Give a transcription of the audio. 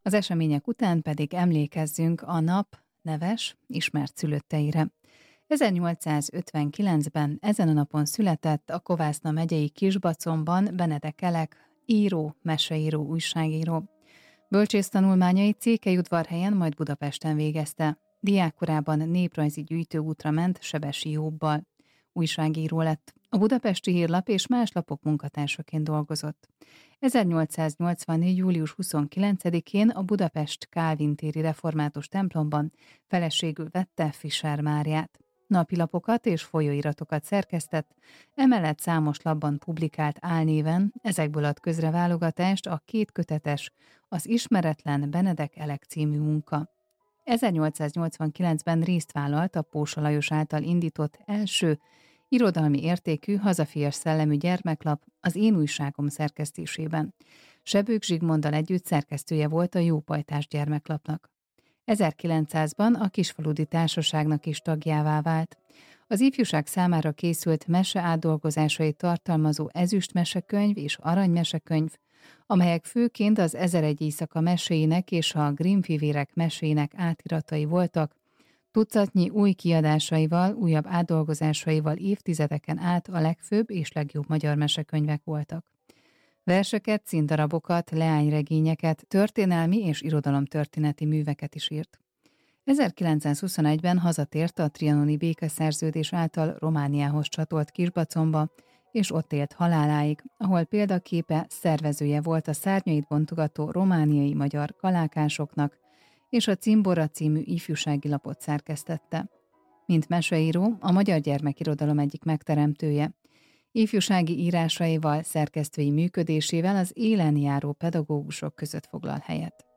Az események után pedig emlékezzünk a nap neves, ismert szülötteire. 1859-ben ezen a napon született a Kovászna megyei Kisbacomban Benedek Elek, író, meseíró, újságíró. Bölcsésztanulmányait Székelyudvarhelyen, majd Budapesten végezte. Diákkorában néprajzi gyűjtőútra ment Sebesi Jóbbal. Újságíró lett. A Budapesti Hírlap és más lapok munkatársaként dolgozott. 1884. július 29-én a Budapest Kálvin téri református templomban feleségül vette Fischer Máriát. Napilapokat és folyóiratokat szerkesztett, emellett számos lapban publikált álnéven, ezekből ad közreválogatást a kétkötetes, az Ismeretlen Benedek Elek című munka. 1889-ben részt vállalt a Pósa Lajos által indított első irodalmi értékű, hazafias szellemű gyermeklap, az Én újságom szerkesztésében. Sebők Zsigmonddal együtt szerkesztője volt a Jópajtás gyermeklapnak. 1900-ban a Kisfaludy Társaságnak is tagjává vált. Az ifjúság számára készült mese átdolgozásait tartalmazó ezüst mesekönyv és arany mesekönyv, amelyek főként az 1001 éjszaka meséinek és a Grimm-fivérek meséinek átiratai voltak, tucatnyi új kiadásaival, újabb átdolgozásaival évtizedeken át a legfőbb és legjobb magyar mesekönyvek voltak. Verseket, színdarabokat, leányregényeket, történelmi és irodalomtörténeti műveket is írt. 1921-ben hazatért a trianoni békeszerződés által Romániához csatolt Kisbacomba, és ott élt haláláig, ahol példaképe szervezője volt a szárnyait bontogató romániai magyar kalákásoknak, és a Cimbora című ifjúsági lapot szerkesztette. Mint meseíró, a magyar gyermekirodalom egyik megteremtője. Ifjúsági írásaival, szerkesztői működésével az élen járó pedagógusok között foglal helyet.